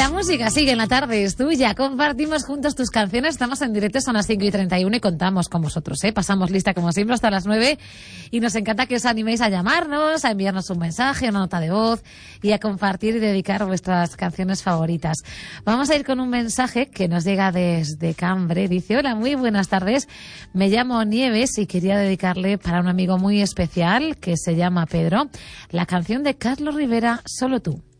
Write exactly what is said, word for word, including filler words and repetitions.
La música sigue en la tarde, es tuya. Compartimos juntos tus canciones. Estamos en directo, son las cinco y treinta y uno y contamos con vosotros, ¿eh? Pasamos lista como siempre hasta las nueve y nos encanta que os animéis a llamarnos, a enviarnos un mensaje, una nota de voz y a compartir y dedicar vuestras canciones favoritas. Vamos a ir con un mensaje que nos llega desde Cambre. Dice: hola, muy buenas tardes. Me llamo Nieves y quería dedicarle para un amigo muy especial que se llama Pedro la canción de Carlos Rivera, Solo tú.